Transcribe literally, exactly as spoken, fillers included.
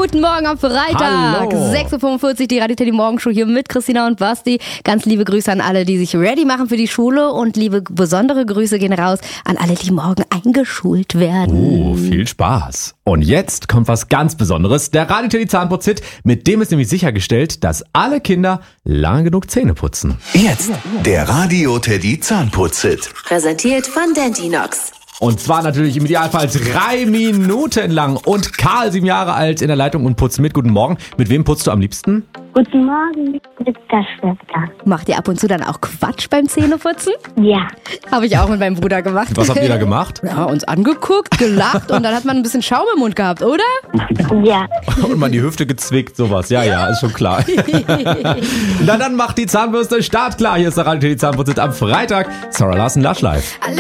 Guten Morgen am Freitag. Hallo. sechs Uhr fünfundvierzig, die Radio Teddy Morgenshow hier mit Christina und Basti. Ganz liebe Grüße an alle, die sich ready machen für die Schule und liebe besondere Grüße gehen raus an alle, die morgen eingeschult werden. Oh, viel Spaß. Und jetzt kommt was ganz Besonderes. Der Radio Teddy Zahnputz-Hit. Mit dem ist nämlich sichergestellt, dass alle Kinder lange genug Zähne putzen. Jetzt der Radio Teddy Zahnputz-Hit. Präsentiert von Dentinox. Und zwar natürlich im Idealfall drei Minuten lang. Und Karl, sieben Jahre alt, in der Leitung und putzt mit. Guten Morgen. Mit wem putzt du am liebsten? Guten Morgen, mit der Schwester. Macht ihr ab und zu dann auch Quatsch beim Zähneputzen? Ja. Habe ich auch mit meinem Bruder gemacht. Was habt ihr da gemacht? Ja, uns angeguckt, gelacht und dann hat man ein bisschen Schaum im Mund gehabt, oder? Ja. Und man die Hüfte gezwickt, sowas. Ja, ja, ist schon klar. Na dann macht die Zahnbürste startklar. Hier ist der Radio Teddy Zahnputz-Hit am Freitag. Sarah Larsen, Lush Life.